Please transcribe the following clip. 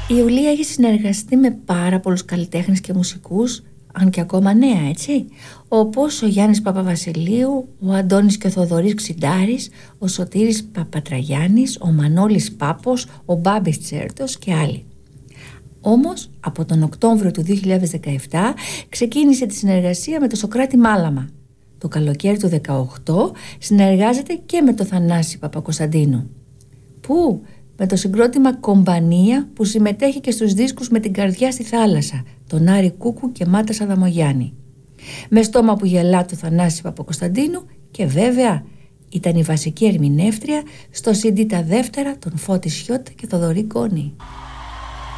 Η Ιουλία έχει συνεργαστεί με πάρα πολλούς καλλιτέχνες και μουσικούς, αν και ακόμα νέα, έτσι, όπως ο Γιάννης Παπαβασιλείου, ο Αντώνης και ο Θοδωρής Ξιντάρης, ο Σωτήρης Παπατραγιάννης, ο Μανώλης Πάπος, ο Μπάμπης Τσέρτος και άλλοι. Όμως, από τον Οκτώβριο του 2017 ξεκίνησε τη συνεργασία με τον Σωκράτη Μάλαμα. Το καλοκαίρι του 2018 συνεργάζεται και με τον Θανάση Παπακοσταντίνου. Πού? Με το συγκρότημα Κομπανία, που συμμετέχει και στους δίσκους «Με την καρδιά στη θάλασσα», τον Άρη Κούκου και Μάτα Σαδαμογιάννη. Με στόμα που γελά του Θανάση Παπακοσταντίνου και βέβαια ήταν η βασική ερμηνεύτρια στο CD τα δεύτερα των Φώτη Σιώτα και Θοδωρή Κόνη.